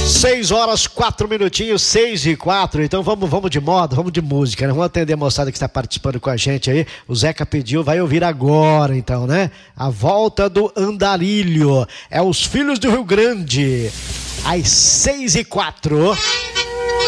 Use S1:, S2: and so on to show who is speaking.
S1: 6 horas, 4 minutinhos, 6 e 4. Então vamos de moda, vamos de música, né? Vamos atender a moçada que está participando com a gente aí. O Zeca pediu, vai ouvir agora então, né? A volta do Andarilho. É os Filhos do Rio Grande. Às 6 e 4.